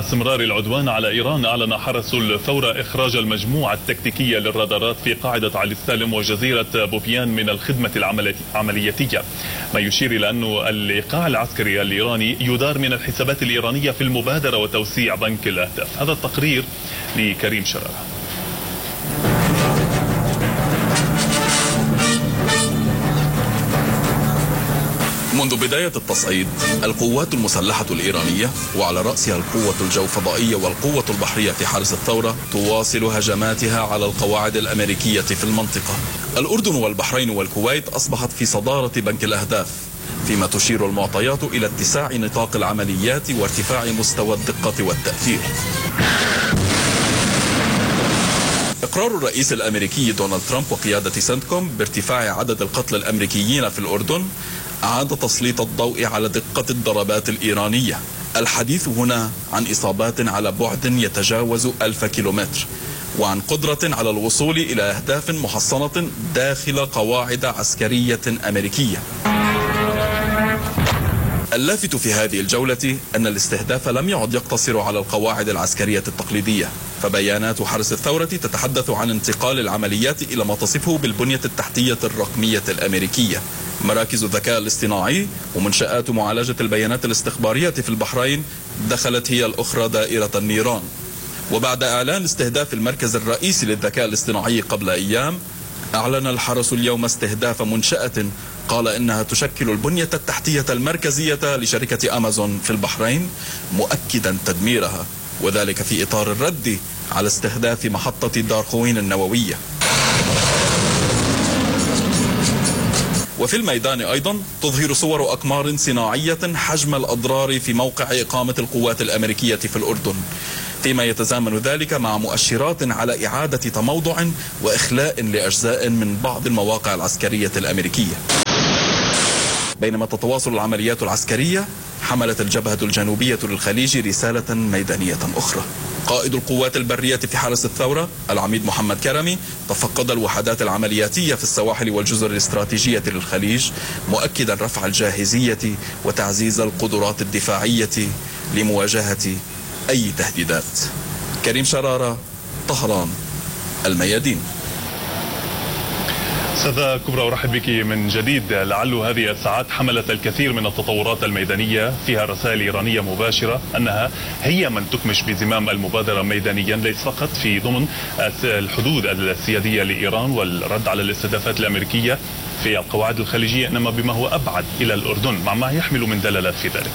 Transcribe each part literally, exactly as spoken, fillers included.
استمرار العدوان على إيران، أعلن حرس الثورة إخراج المجموعة التكتيكية للرادارات في قاعدة علي السالم وجزيرة بوبيان من الخدمة العملياتية، ما يشير إلى أن الإيقاع العسكري الإيراني يدار من الحسابات الإيرانية في المبادرة وتوسيع بنك الأهداف. هذا التقرير لكريم شرارة. منذ بداية التصعيد، القوات المسلحة الإيرانية وعلى رأسها القوة الجو فضائية والقوة البحرية حرس الثورة تواصل هجماتها على القواعد الأمريكية في المنطقة. الأردن والبحرين والكويت أصبحت في صدارة بنك الأهداف، فيما تشير المعطيات إلى اتساع نطاق العمليات وارتفاع مستوى الدقة والتأثير. إقرار الرئيس الأمريكي دونالد ترامب وقيادة سنتكوم بارتفاع عدد القتلى الأمريكيين في الأردن أعاد تسليط الضوء على دقة الضربات الإيرانية. الحديث هنا عن إصابات على بعد يتجاوز ألف كيلومتر، وعن قدرة على الوصول إلى أهداف محصنة داخل قواعد عسكرية أمريكية. اللافت في هذه الجولة أن الاستهداف لم يعد يقتصر على القواعد العسكرية التقليدية، فبيانات حرس الثورة تتحدث عن انتقال العمليات إلى ما تصفه بالبنية التحتية الرقمية الأمريكية، مراكز الذكاء الاصطناعي ومنشآت معالجة البيانات الاستخبارية في البحرين دخلت هي الأخرى دائرة النيران. وبعد إعلان استهداف المركز الرئيسي للذكاء الاصطناعي قبل أيام، أعلن الحرس اليوم استهداف منشأة قال إنها تشكل البنية التحتية المركزية لشركة أمازون في البحرين، مؤكدا تدميرها، وذلك في إطار الرد على استهداف محطة دارقوين النووية. وفي الميدان أيضا تظهر صور أقمار صناعية حجم الأضرار في موقع إقامة القوات الأمريكية في الأردن، فيما يتزامن ذلك مع مؤشرات على إعادة تموضع وإخلاء لأجزاء من بعض المواقع العسكرية الأمريكية. بينما تتواصل العمليات العسكرية، حملت الجبهة الجنوبية للخليج رسالة ميدانية أخرى. قائد القوات البرية في حرس الثورة العميد محمد كرمي تفقد الوحدات العملياتية في السواحل والجزر الاستراتيجية للخليج، مؤكدا رفع الجاهزية وتعزيز القدرات الدفاعية لمواجهة أي تهديدات. كريم شرارة، طهران، الميادين. أستاذة كبرى، أرحب بك من جديد. لعل هذه الساعات حملت الكثير من التطورات الميدانية، فيها رسائل إيرانية مباشرة أنها هي من تكمش بزمام المبادرة ميدانيا، ليس فقط في ضمن الحدود السيادية لإيران والرد على الاستهدافات الأمريكية في القواعد الخليجية، إنما بما هو أبعد إلى الأردن، مع ما يحمل من دلالات في ذلك.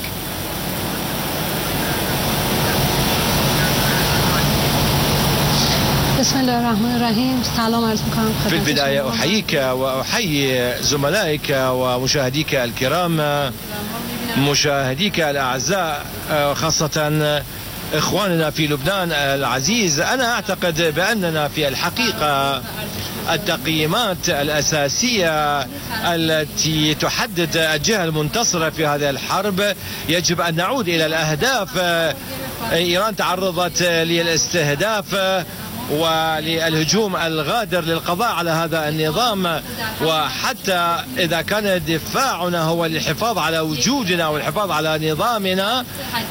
بسم الله الرحمن الرحيم. سلام عرض می‌کنم. في البداية أحييك وأحيي زملائك ومشاهديك الكرام، مشاهديك الأعزاء، خاصة إخواننا في لبنان العزيز. أنا أعتقد بأننا في الحقيقة التقييمات الأساسية التي تحدد الجهة المنتصرة في هذه الحرب يجب أن نعود إلى الأهداف. إيران تعرضت للاستهداف وللهجوم الغادر للقضاء على هذا النظام، وحتى إذا كان دفاعنا هو الحفاظ على وجودنا والحفاظ على نظامنا،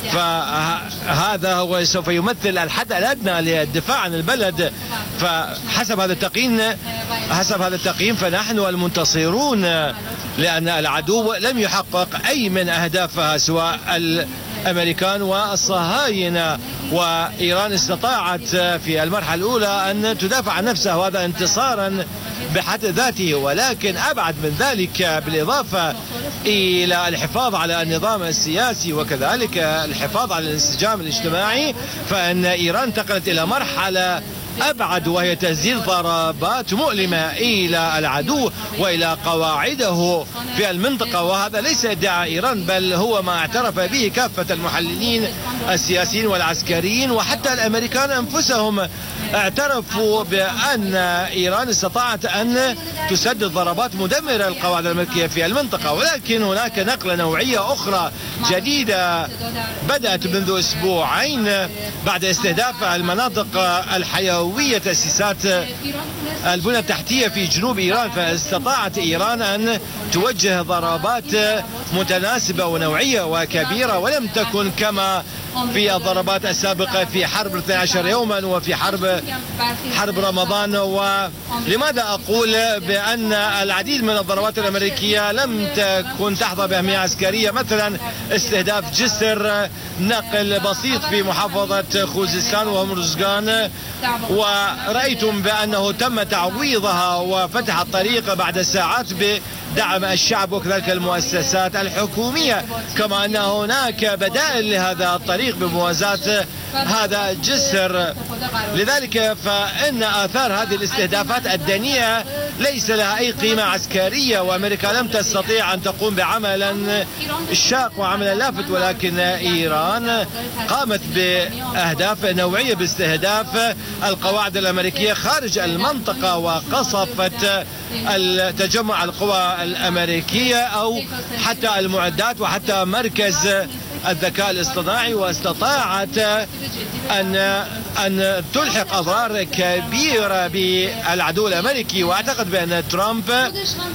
فهذا هو سوف يمثل الحد الأدنى للدفاع عن البلد. فحسب هذا التقييم حسب هذا التقييم فنحن المنتصرون، لأن العدو لم يحقق أي من أهدافها سواء الأمريكان والصهاينة، وإيران استطاعت في المرحلة الأولى أن تدافع عن نفسها، وهذا انتصارا بحد ذاته. ولكن أبعد من ذلك، بالإضافة إلى الحفاظ على النظام السياسي وكذلك الحفاظ على الانسجام الاجتماعي، فإن إيران انتقلت إلى مرحلة أبعد، وهي تسديد ضربات مؤلمة إلى العدو وإلى قواعده في المنطقة. وهذا ليس ادعاء إيران، بل هو ما اعترف به كافة المحللين السياسيين والعسكريين، وحتى الأمريكان أنفسهم اعترفوا بأن إيران استطاعت أن تسدد ضربات مدمرة للقواعد الأمريكية في المنطقة. ولكن هناك نقلة نوعية أخرى جديدة بدأت منذ أسبوعين بعد استهداف المناطق الحيوية، تأسيسات البنى التحتية في جنوب إيران. فاستطاعت إيران أن توجه ضربات متناسبة ونوعية وكبيرة، ولم تكن كما في الضربات السابقة في حرب اثني عشر يوما وفي حرب حرب رمضان. ولماذا أقول بأن العديد من الضربات الأمريكية لم تكن تحظى بأهمية عسكرية؟ مثلا استهداف جسر نقل بسيط في محافظة خوزستان وهرمزغان، ورأيتم بأنه تم تعويضها وفتح الطريق بعد ساعات بدعم الشعب وكذلك المؤسسات الحكومية، كما أن هناك بدائل لهذا الطريق بموازاة هذا الجسر. لذلك فإن آثار هذه الاستهدافات الدنيئة ليس لها أي قيمة عسكرية، وأمريكا لم تستطيع أن تقوم بعملا شاق وعملا لافت، ولكن إيران قامت بأهداف نوعية باستهداف القواعد الأمريكية خارج المنطقة، وقصفت التجمع القوى الأمريكية أو حتى المعدات وحتى مركز الذكاء الاصطناعي، واستطاعت أن أن تلحق أضرار كبيرة بالعدو الأمريكي. وأعتقد بأن ترامب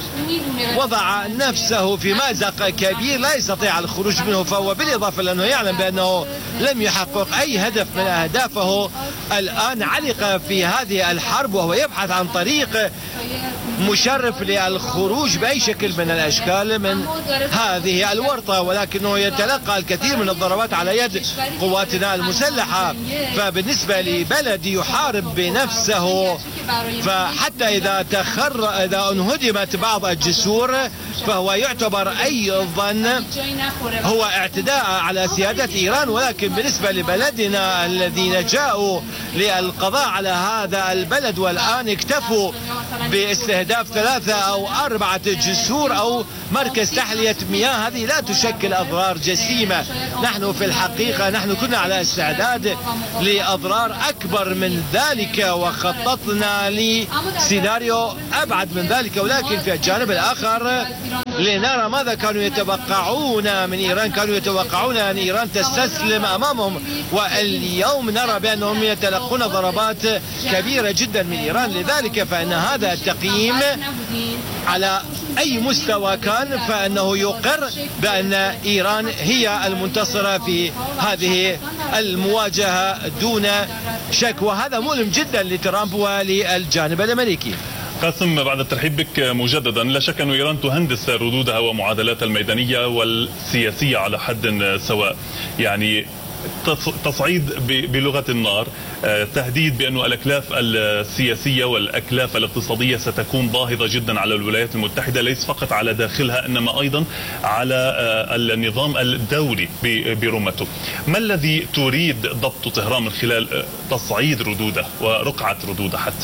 وضع نفسه في مأزق كبير لا يستطيع الخروج منه، فهو بالإضافة لأنه يعلم بأنه لم يحقق أي هدف من أهدافه الآن علق في هذه الحرب، وهو يبحث عن طريق مشرف للخروج بأي شكل من الأشكال من هذه الورطة، ولكنه يتلقى الكثير من الضربات على يد قواتنا المسلحة. فبالنسبة لبلد يحارب بنفسه، فحتى إذا تخر إذا انهدمت بعض الجسور فهو يعتبر أيضا هو اعتداء على سيادة إيران. ولكن بالنسبة لبلدنا الذين جاءوا للقضاء على هذا البلد والآن اكتفوا باستهداف ثلاثة أو أربعة جسور أو مركز تحلية مياه، هذه لا تشكل أضرار جسيمة. نحن في الحقيقة نحن كنا على استعداد لأضرار أكبر من ذلك، وخططنا لسيناريو أبعد من ذلك. ولكن في الجانب الآخر لنرى ماذا كانوا يتوقعون من إيران. كانوا يتوقعون أن إيران تستسلم أمامهم، واليوم نرى بأنهم يتلقون ضربات كبيرة جدا من إيران. لذلك فإن هذا التقييم على أي مستوى كان فإنه يقر بأن إيران هي المنتصرة في هذه المواجهة دون شك، وهذا مؤلم جدا لترامب وللجانب الأمريكي. قاسم، بعد الترحيب بك مجددا، لا شك أن إيران تهندس ردودها ومعادلاتها الميدانية والسياسية على حد سواء، يعني تصعيد بلغة النار، تهديد بأن الأكلاف السياسية والأكلاف الاقتصادية ستكون باهظة جدا على الولايات المتحدة، ليس فقط على داخلها إنما أيضا على النظام الدولي برمته. ما الذي تريد ضبط طهران من خلال تصعيد ردوده ورقعة ردوده حتى؟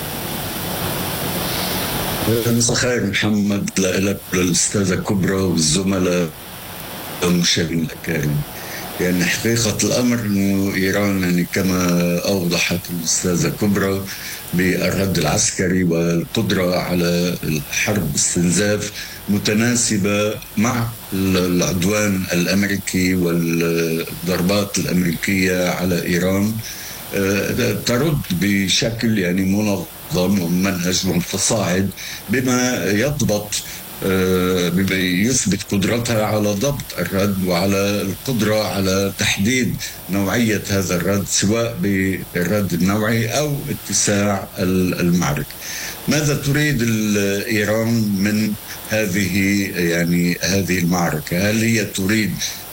مساء الخير محمد، لك للأستاذة كبرى والزملاء والمشاهدين الأكارم. يعني حقيقة الأمر أنه إيران يعني كما أوضحت الأستاذة كبرى بالرد العسكري والقدرة على الحرب استنزاف متناسبة مع العدوان الأمريكي والضربات الأمريكية على إيران، ترد بشكل يعني منظم ومنهج متصاعد بما يضبط بما يثبت قدرتها على ضبط الرد وعلى القدرة على تحديد نوعية هذا الرد، سواء بالرد النوعي أو اتساع المعركة. ماذا تريد إيران من هذه يعني هذه المعركة؟ هل هي تريد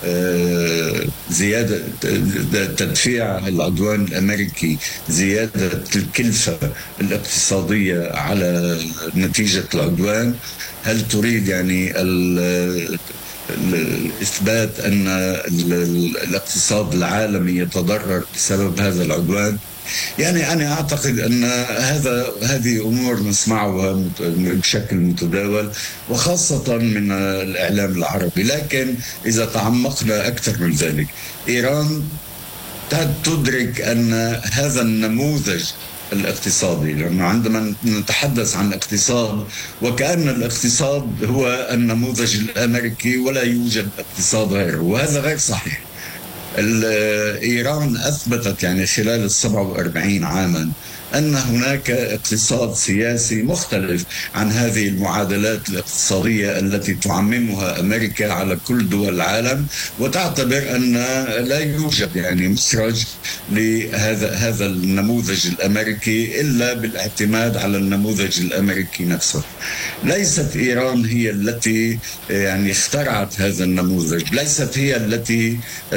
زيادة تدفيع العدوان الأمريكي، زيادة الكلفة الاقتصادية على نتيجة العدوان؟ هل تريد يعني الإثبات أن الاقتصاد العالمي يتضرر بسبب هذا العدوان؟ يعني أنا أعتقد أن هذا هذه أمور نسمعها بشكل متداول وخاصة من الإعلام العربي. لكن إذا تعمقنا أكثر من ذلك، إيران تدرك أن هذا النموذج الاقتصادي، لأنه عندما نتحدث عن اقتصاد وكأن الاقتصاد هو النموذج الأمريكي ولا يوجد اقتصاد غيره، وهذا غير صحيح. إيران أثبتت يعني خلال السبعة وأربعين عاما أن هناك اقتصاد سياسي مختلف عن هذه المعادلات الاقتصادية التي تعممها أمريكا على كل دول العالم، وتعتبر أن لا يوجد يعني مخرج لهذا هذا النموذج الأمريكي إلا بالاعتماد على النموذج الأمريكي نفسه. ليست إيران هي التي يعني اخترعت هذا النموذج، ليست هي التي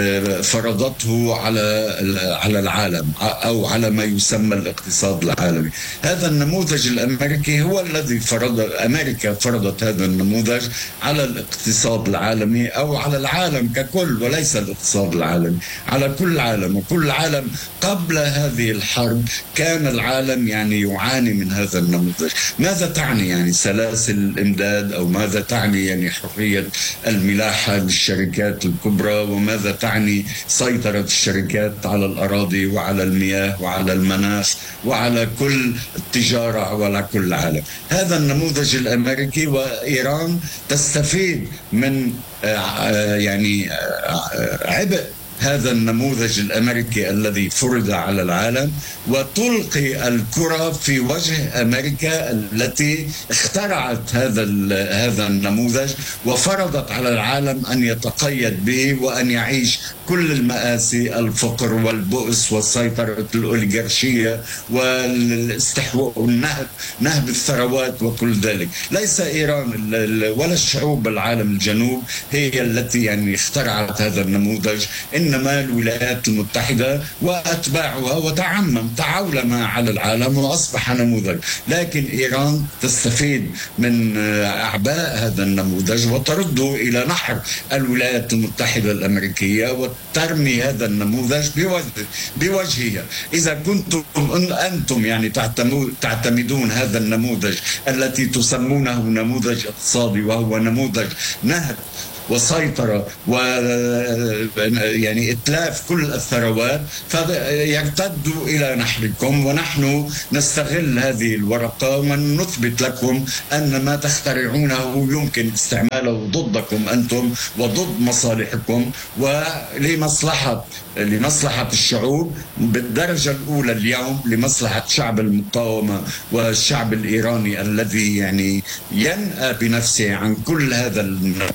فرضته على على العالم أو على ما يسمى الاقتصاد العالمي. هذا النموذج الأمريكي هو الذي فرض، أمريكا فرضت هذا النموذج على الاقتصاد العالمي أو على العالم ككل، وليس الاقتصاد العالمي، على كل العالم. وكل العالم قبل هذه الحرب كان العالم يعني يعاني من هذا النموذج. ماذا تعني يعني سلاسل الإمداد، أو ماذا تعني يعني حرية الملاحة للشركات الكبرى، وماذا تعني سيطرة الشركات على الأراضي وعلى المياه وعلى المناخ وعلى كل التجارة وعلى كل العالم. هذا النموذج الأمريكي، وإيران تستفيد من يعني عبء هذا النموذج الأمريكي الذي فرض على العالم، وتلقي الكرة في وجه أمريكا التي اخترعت هذا هذا النموذج وفرضت على العالم أن يتقيد به وأن يعيش كل المآسي، الفقر والبؤس والسيطرة الأوليغارشية والاستحواء والنهب نهب الثروات وكل ذلك. ليس إيران ولا الشعوب العالم الجنوب هي التي يعني اخترعت هذا النموذج، إنما الولايات المتحدة وأتباعها، وتعمم تعولم على العالم وأصبح نموذج. لكن إيران تستفيد من أعباء هذا النموذج وترده إلى نحر الولايات المتحدة الأمريكية وترمي هذا النموذج بوجه بوجهها. إذا كنتم أنتم يعني تعتمدون هذا النموذج التي تسمونه نموذج اقتصادي، وهو نموذج نهب وسيطرة و يعني إتلاف كل الثروات، فيرتد إلى نحركم، ونحن نستغل هذه الورقة ونثبت لكم أن ما تخترعونه يمكن استعماله ضدكم أنتم وضد مصالحكم ولمصلحة لمصلحة الشعوب بالدرجة الأولى اليوم، لمصلحة شعب المقاومة والشعب الإيراني الذي يعني ينأى بنفسه عن كل هذا النموذج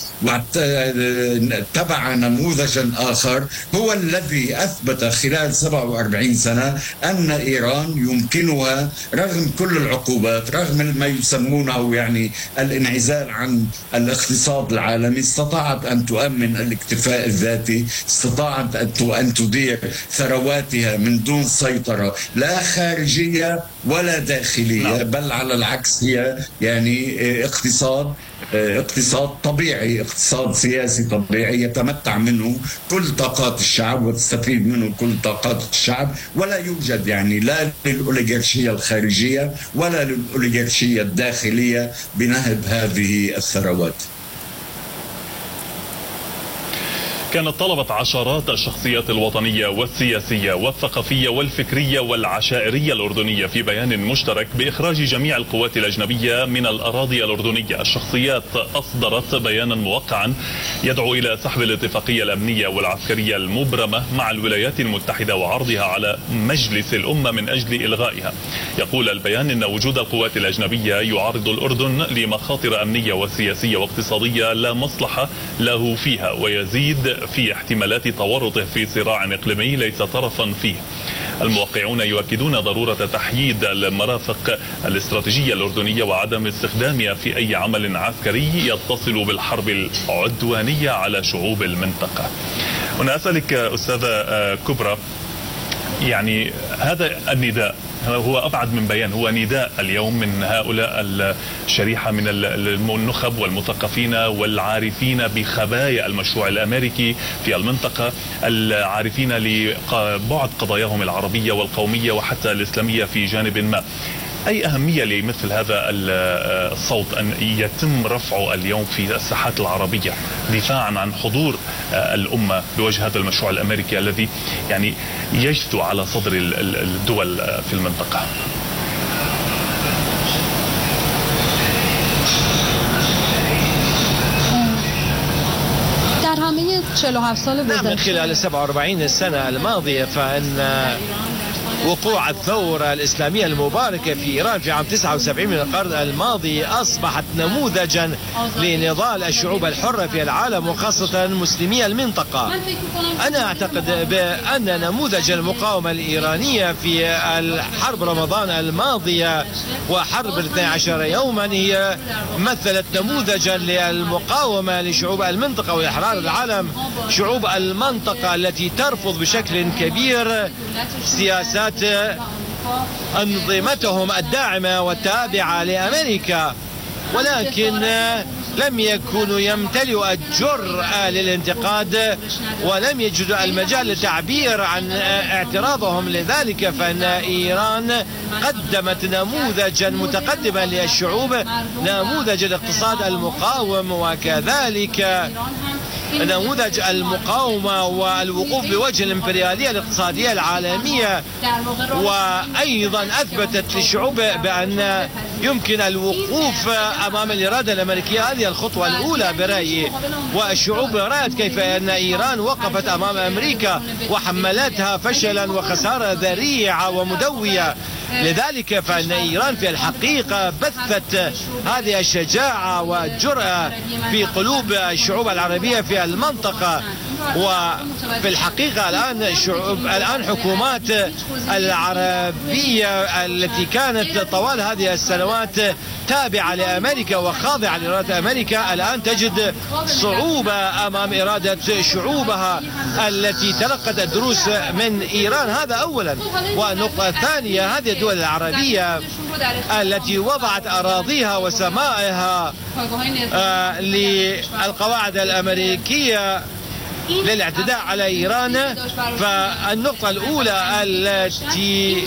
واتبع نموذجا آخر هو الذي أثبت خلال سبعة وأربعين سنة أن إيران يمكنها رغم كل العقوبات، رغم ما يسمونه يعني الانعزال عن الاقتصاد العالمي، استطاعت أن تؤمن الاكتفاء الذاتي، استطاعت أن تدير ثرواتها من دون سيطرة لا خارجية ولا داخلية، بل على العكس هي يعني اقتصاد اقتصاد طبيعي، اقتصاد سياسي طبيعي يتمتع منه كل طاقات الشعب وتستفيد منه كل طاقات الشعب، ولا يوجد يعني لا للأوليغارشية الخارجية ولا للأوليغارشية الداخلية بنهب هذه الثروات. كانت طلبت عشرات الشخصيات الوطنية والسياسية والثقافية والفكرية والعشائرية الأردنية في بيان مشترك بإخراج جميع القوات الأجنبية من الأراضي الأردنية. الشخصيات أصدرت بيانا موقعا يدعو إلى سحب الاتفاقية الأمنية والعسكرية المبرمة مع الولايات المتحدة وعرضها على مجلس الأمة من أجل إلغائها. يقول البيان إن وجود القوات الأجنبية يعرض الأردن لمخاطر أمنية وسياسية واقتصادية لا مصلحة له فيها، ويزيد في احتمالات تورطه في صراع إقليمي ليس طرفا فيه. الموقعون يؤكدون ضرورة تحييد المرافق الاستراتيجية الأردنية وعدم استخدامها في أي عمل عسكري يتصل بالحرب العدوانية على شعوب المنطقة. هنا أسألك أستاذة كبرى، يعني هذا النداء هو أبعد من بيان، هو نداء اليوم من هؤلاء الشريحة من النخب والمثقفين والعارفين بخبايا المشروع الأمريكي في المنطقة، العارفين لبعد قضاياهم العربية والقومية وحتى الإسلامية في جانب ما. أي أهمية لمثل هذا الصوت أن يتم رفعه اليوم في الساحات العربية دفاعا عن حضور الأمة بوجه هذا المشروع الأمريكي الذي يعني يجثو على صدر الدول في المنطقة؟ نعم، من خلال سبعة وأربعين سنة الماضية فإن وقوع الثورة الإسلامية المباركة في إيران في عام تسعة وسبعين من القرن الماضي أصبحت نموذجا لنضال الشعوب الحرة في العالم وخاصة مسلمي المنطقة. أنا أعتقد بأن نموذج المقاومة الإيرانية في الحرب رمضان الماضية وحرب الاثني عشر يوما هي مثلت نموذجا للمقاومة لشعوب المنطقة وإحرار العالم، شعوب المنطقة التي ترفض بشكل كبير سياسات أنظمتهم الداعمة والتابعة لأمريكا، ولكن لم يكونوا يمتلئوا الجرأة للانتقاد ولم يجدوا المجال للتعبير عن اعتراضهم. لذلك فإن إيران قدمت نموذجا متقدما للشعوب، نموذج الاقتصاد المقاوم وكذلك نموذج المقاومة والوقوف بوجه الإمبريالية الاقتصادية العالمية، وأيضا أثبتت للشعوب بأن يمكن الوقوف أمام الإرادة الأمريكية. هذه الخطوة الأولى برأيي، والشعوب رأت كيف أن إيران وقفت أمام أمريكا وحملتها فشلا وخسارة ذريعة ومدوية. لذلك فإن إيران في الحقيقة بثت هذه الشجاعة والجرأة في قلوب الشعوب العربية في المنطقة. وفي الحقيقة الآن الشعوب الآن حكومات العربية التي كانت طوال هذه السنوات تابعة لأمريكا وخاضعة لإرادة أمريكا الآن تجد صعوبة أمام إرادة شعوبها التي تلقت الدروس من إيران. هذا أولا. والنقطة الثانية، هذه الدول العربية التي وضعت أراضيها وسمائها آه للقواعد الأمريكية للاعتداء على إيران، فالنقطة الأولى التي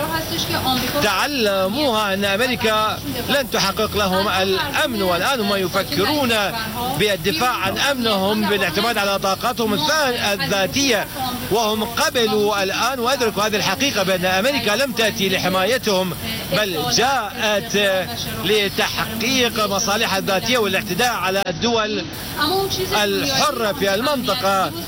تعلموها أن أمريكا لن تحقق لهم الأمن، والآن هم يفكرون بالدفاع عن أمنهم بالاعتماد على طاقاتهم الذاتية، وهم قبلوا الآن وأدركوا هذه الحقيقة بأن أمريكا لم تأتي لحمايتهم بل جاءت لتحقيق مصالحها الذاتية والاعتداء على الدول الحرة في المنطقة،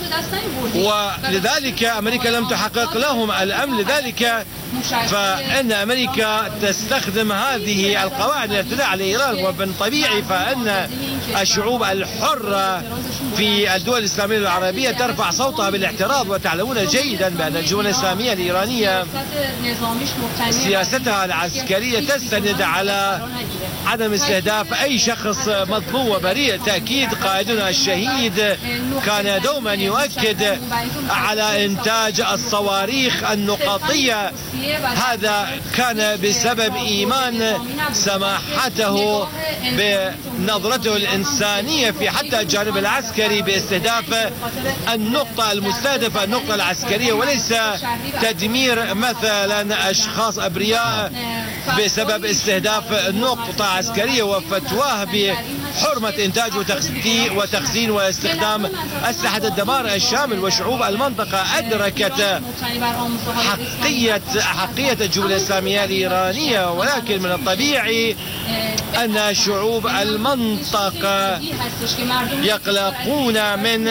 ولذلك أمريكا لم تحقق لهم الأمن. لذلك فإن أمريكا تستخدم هذه القواعد للاعتداء على إيران، ومن طبيعي فإن الشعوب الحرة في الدول الإسلامية العربية ترفع صوتها بالاعتراض. وتعلمون جيدا بأن الجمهورية الإسلامية الإيرانية سياستها العسكرية تستند على عدم استهداف أي شخص مظلوم وبريء. تأكيد قائدنا الشهيد كان دوما يؤكد على إنتاج الصواريخ النقطية، هذا كان بسبب إيمان سماحته بنظرته الإنسانية في حتى الجانب العسكري باستهداف النقطة المستهدفة، النقطة العسكرية، وليس تدمير مثلا أشخاص أبرياء بسبب استهداف نقطة عسكرية، وفتواه بحرمة إنتاج وتخزين واستخدام أسلحة الدمار الشامل. وشعوب المنطقة أدركت حقية حقية الجمهورية الإسلامية الإيرانية، ولكن من الطبيعي أن شعوب المنطقة يقلقون من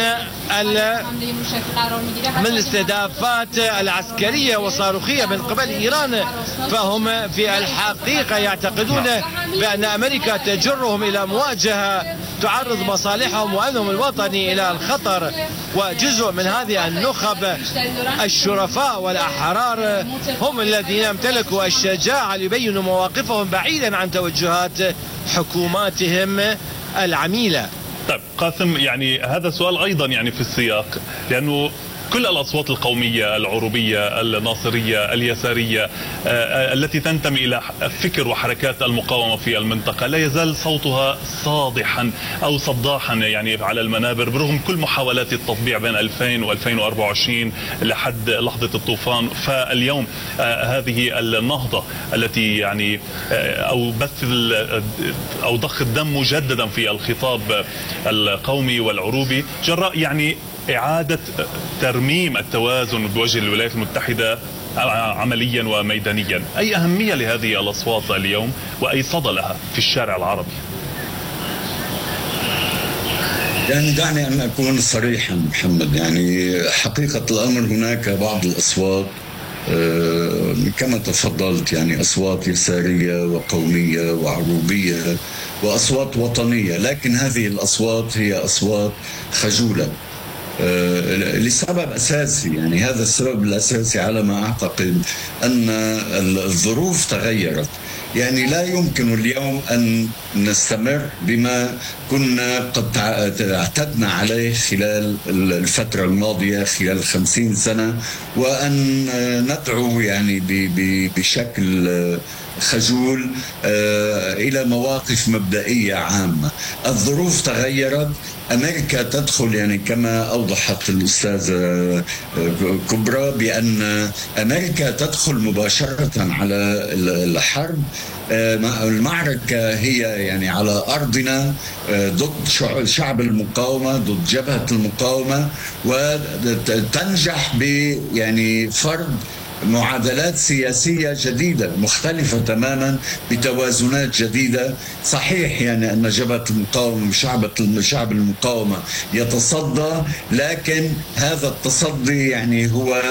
من الاستهدافات العسكرية والصاروخية من قبل إيران، فهم في الحقيقة يعتقدون بأن أمريكا تجرهم إلى مواجهة تعرض مصالحهم وأمنهم الوطني إلى الخطر. وجزء من هذه النخب الشرفاء والأحرار هم الذين امتلكوا الشجاعة ليبينوا مواقفهم بعيدا عن توجهات حكوماتهم العميلة. طيب قاسم، يعني هذا سؤال أيضا يعني في السياق، لأنه كل الأصوات القومية العروبية الناصرية اليسارية التي تنتمي إلى فكر وحركات المقاومة في المنطقة لا يزال صوتها صادحا أو صداحا يعني على المنابر، برغم كل محاولات التطبيع بين ألفين وألفين وأربعة وعشرين لحد لحظة الطوفان. فاليوم هذه النهضة التي يعني أو بث أو ضخ الدم مجددا في الخطاب القومي والعروبي جراء يعني إعادة ترميم التوازن بوجه الولايات المتحدة عمليا وميدانيا، أي أهمية لهذه الأصوات اليوم وأي صدى لها في الشارع العربي؟ يعني دعني أن أكون صريحا محمد، يعني حقيقة الأمر هناك بعض الأصوات كما تفضلت، يعني أصوات يسارية وقومية وعروبية وأصوات وطنية، لكن هذه الأصوات هي أصوات خجولة لسبب أساسي. يعني هذا السبب الأساسي على ما أعتقد أن الظروف تغيرت. يعني لا يمكن اليوم أن نستمر بما كنا قد اعتدنا عليه خلال الفترة الماضية خلال خمسين سنة، وأن ندعو يعني بشكل خجول إلى مواقف مبدئية عامة. الظروف تغيرت، أمريكا تدخل، يعني كما أوضحت الأستاذة كبرى بأن أمريكا تدخل مباشرة على الحرب. المعركة هي يعني على أرضنا ضد شعب المقاومة، ضد جبهة المقاومة، وتنجح ب يعني فرض معادلات سياسية جديدة مختلفة تماما بتوازنات جديدة. صحيح يعني أن جبهة المقاومة شعب شعب المقاومة يتصدى، لكن هذا التصدي يعني هو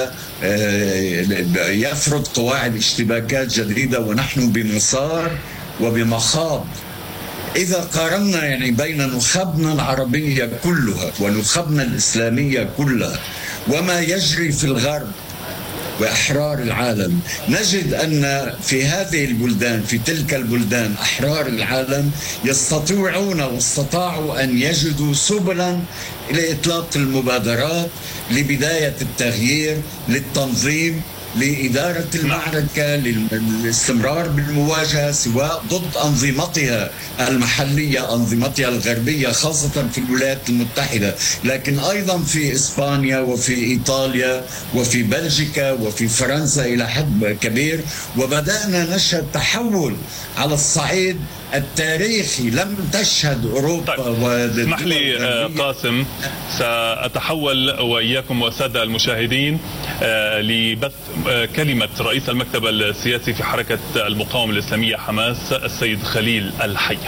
يفرض قواعد اشتباكات جديدة، ونحن بمسار وبمخاض. إذا قارنا يعني بين نخبنا العربية كلها ونخبنا الإسلامية كلها وما يجري في الغرب وأحرار العالم، نجد أن في هذه البلدان، في تلك البلدان، أحرار العالم يستطيعون واستطاعوا أن يجدوا سبلا لإطلاق المبادرات، لبداية التغيير، للتنظيم، لإدارة المعركة، للاستمرار بالمواجهة، سواء ضد أنظمتها المحلية، أنظمتها الغربية، خاصة في الولايات المتحدة، لكن أيضا في إسبانيا وفي إيطاليا وفي بلجيكا وفي فرنسا إلى حد كبير. وبدأنا نشهد تحول على الصعيد التاريخي لم تشهد أوروبا. طيب. اسمح لي قاسم، سأتحول وإياكم والسادة المشاهدين لبث كلمة رئيس المكتب السياسي في حركة المقاومة الإسلامية حماس السيد خليل الحي.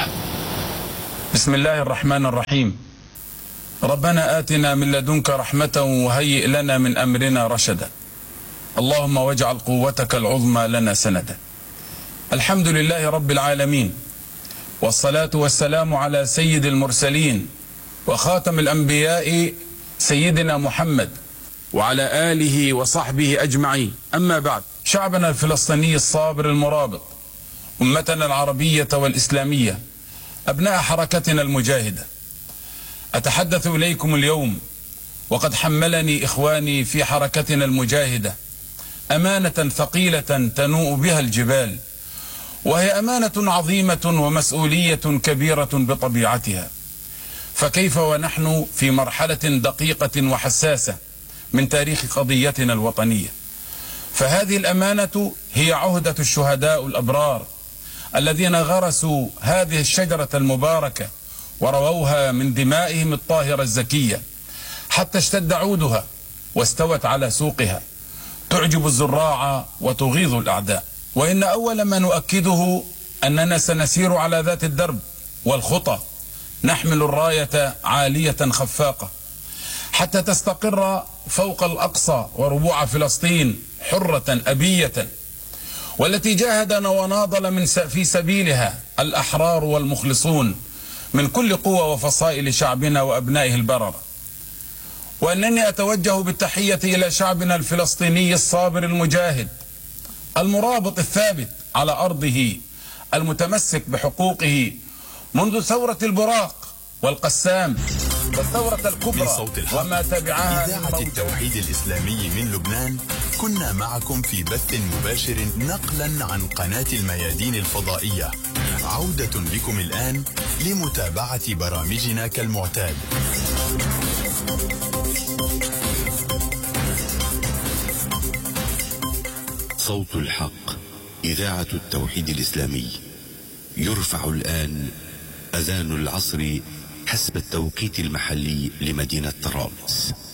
بسم الله الرحمن الرحيم. ربنا آتنا من لدنك رحمة وهيئ لنا من أمرنا رشدا. اللهم واجعل قوتك العظمى لنا سندا. الحمد لله رب العالمين، والصلاة والسلام على سيد المرسلين وخاتم الأنبياء سيدنا محمد وعلى آله وصحبه أجمعين. أما بعد، شعبنا الفلسطيني الصابر المرابط، أمتنا العربية والإسلامية، أبناء حركتنا المجاهدة، أتحدث إليكم اليوم وقد حملني إخواني في حركتنا المجاهدة أمانة ثقيلة تنوء بها الجبال، وهي أمانة عظيمة ومسؤولية كبيرة بطبيعتها. فكيف ونحن في مرحلة دقيقة وحساسة من تاريخ قضيتنا الوطنية؟ فهذه الأمانة هي عهدة الشهداء الأبرار الذين غرسوا هذه الشجرة المباركة ورووها من دمائهم الطاهرة الزكية حتى اشتد عودها واستوت على سوقها، تعجب الزراع وتغيظ الأعداء. وإن أول ما نؤكده أننا سنسير على ذات الدرب والخطى، نحمل الراية عالية خفاقة حتى تستقر فوق الأقصى وربوع فلسطين حرة أبية، والتي جاهدنا وناضل من في سبيلها الأحرار والمخلصون من كل قوة وفصائل شعبنا وأبنائه البررة. وأنني أتوجه بالتحية إلى شعبنا الفلسطيني الصابر المجاهد المرابط الثابت على أرضه، المتمسك بحقوقه منذ ثورة البراق والقسام والثورة الكبرى وما تبعها. إذاعة التوحيد الإسلامي من لبنان، كنا معكم في بث مباشر نقلا عن قناة الميادين الفضائية. عودة بكم الآن لمتابعة برامجنا كالمعتاد. صوت الحق، إذاعة التوحيد الإسلامي. يرفع الآن أذان العصر حسب التوقيت المحلي لمدينة طرابلس.